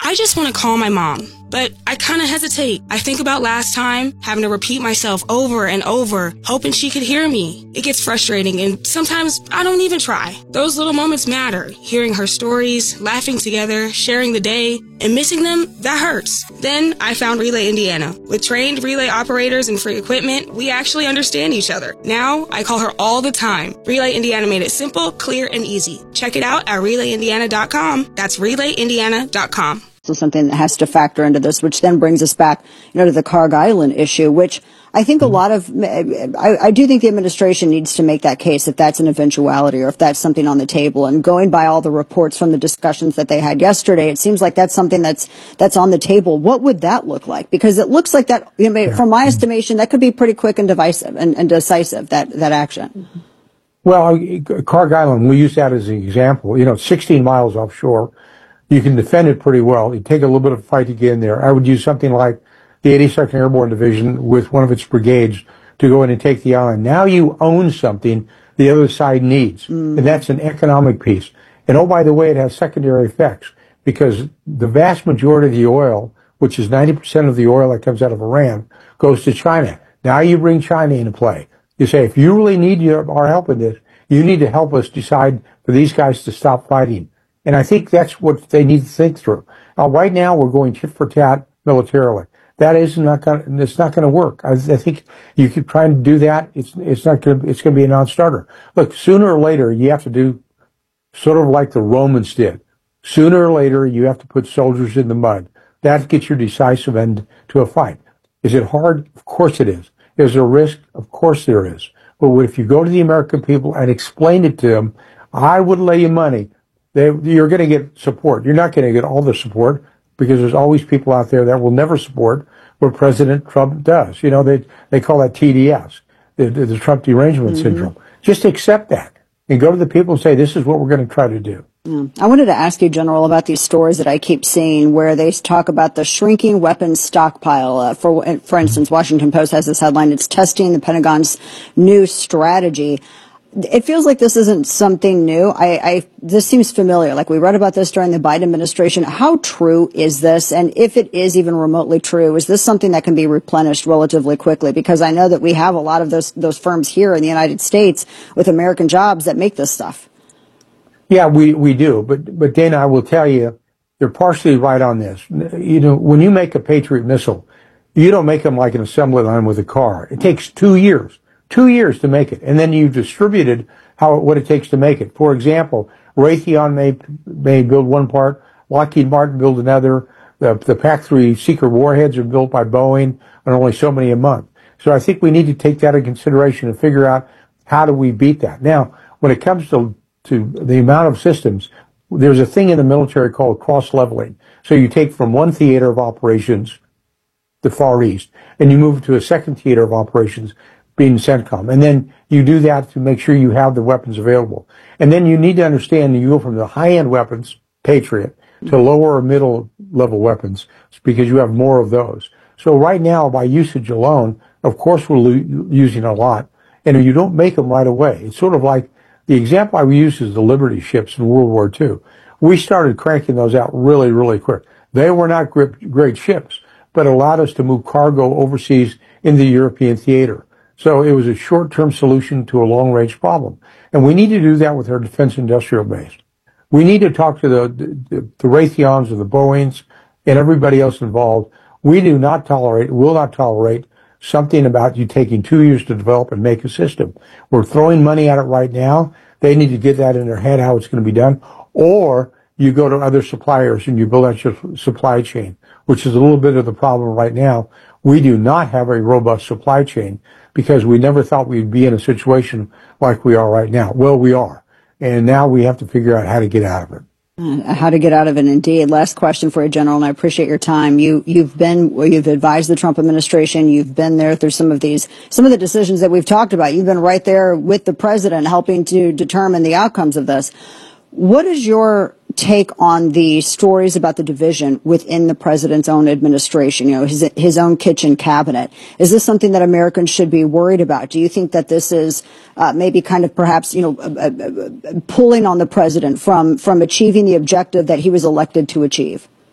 I just want to call my mom, but I kind of hesitate. I think about last time, having to repeat myself over and over, hoping she could hear me. It gets frustrating, and sometimes I don't even try. Those little moments matter. Hearing her stories, laughing together, sharing the day, and missing them, that hurts. Then I found Relay Indiana. With trained relay operators and free equipment, we actually understand each other. Now, I call her all the time. Relay Indiana made it simple, clear, and easy. Check it out at RelayIndiana.com. That's RelayIndiana.com. So something that has to factor into this, which then brings us back, to the Carg Island issue, which I think I do think the administration needs to make that case if that's an eventuality or if that's something on the table. And going by all the reports from the discussions that they had yesterday, it seems like that's something that's on the table. What would that look like? Because it looks like that, from my estimation, that could be pretty quick and divisive and decisive, that action. Well, Carg Island, we use that as an example. 16 miles offshore. You can defend it pretty well. You take a little bit of a fight to get in there. I would use something like the 82nd Airborne Division with one of its brigades to go in and take the island. Now you own something the other side needs, and that's an economic piece. And oh, by the way, it has secondary effects because the vast majority of the oil, which is 90% of the oil that comes out of Iran, goes to China. Now you bring China into play. You say, if you really need our help in this, you need to help us decide for these guys to stop fighting. And I think that's what they need to think through. Right now, we're going tit for tat militarily. That is not going. It's not going to work. I think you keep trying to do that. It's not going to. It's going to be a non-starter. Look, sooner or later, you have to do sort of like the Romans did. Sooner or later, you have to put soldiers in the mud. That gets your decisive end to a fight. Is it hard? Of course it is. Is there a risk? Of course there is. But if you go to the American people and explain it to them, I would lay you money. You're going to get support. You're not going to get all the support because there's always people out there that will never support what President Trump does. They call that TDS, the Trump derangement syndrome. Just accept that and go to the people and say, this is what we're going to try to do. I wanted to ask you, General, about these stories that I keep seeing where they talk about the shrinking weapons stockpile. For instance, Washington Post has this headline, it's testing the Pentagon's new strategy. It feels like this isn't something new. This seems familiar. Like we read about this during the Biden administration. How true is this? And if it is even remotely true, is this something that can be replenished relatively quickly? Because I know that we have a lot of those firms here in the United States with American jobs that make this stuff. Yeah, we do. But Dana, I will tell you, you're partially right on this. When you make a Patriot missile, you don't make them like an assembly line with a car. It takes 2 years. 2 years to make it, and then you've distributed what it takes to make it. For example, Raytheon may build one part, Lockheed Martin build another. The PAC-3 secret warheads are built by Boeing, and only so many a month. So I think we need to take that into consideration and figure out how do we beat that. Now, when it comes to the amount of systems, there's a thing in the military called cross-leveling. So you take from one theater of operations, the Far East, and you move to a second theater of operations, being CENTCOM. And then you do that to make sure you have the weapons available. And then you need to understand that you go from the high-end weapons, Patriot, to lower or middle level weapons because you have more of those. So right now, by usage alone, of course we're using a lot. And you don't make them right away. It's sort of like the example I use is the Liberty ships in World War II. We started cranking those out really, really quick. They were not great ships, but allowed us to move cargo overseas in the European theater. So it was a short-term solution to a long-range problem. And we need to do that with our defense industrial base. We need to talk to the Raytheons or the Boeings and everybody else involved. We do not tolerate, will not tolerate something about you taking 2 years to develop and make a system. We're throwing money at it right now. They need to get that in their head how it's going to be done. Or you go to other suppliers and you build out your supply chain, which is a little bit of the problem right now. We do not have a robust supply chain because we never thought we'd be in a situation like we are right now. Well, we are. And now we have to figure out how to get out of it. How to get out of it, indeed. Last question for you, General, and I appreciate your time. You've advised the Trump administration. You've been there through some of the decisions that we've talked about. You've been right there with the president helping to determine the outcomes of this. What is your take on the stories about the division within the president's own administration, his own kitchen cabinet? Is this something that Americans should be worried about? Do you think that this is maybe kind of perhaps, pulling on the president from achieving the objective that he was elected to achieve?